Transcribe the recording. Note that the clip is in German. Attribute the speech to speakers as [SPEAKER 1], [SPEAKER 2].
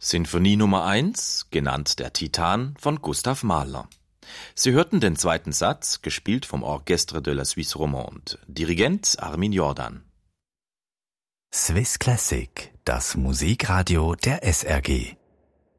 [SPEAKER 1] Sinfonie Nummer 1, genannt der Titan von Gustav Mahler. Sie hörten den zweiten Satz, gespielt vom Orchestre de la Suisse Romande. Dirigent Armin Jordan.
[SPEAKER 2] Swiss Classic, das Musikradio der SRG.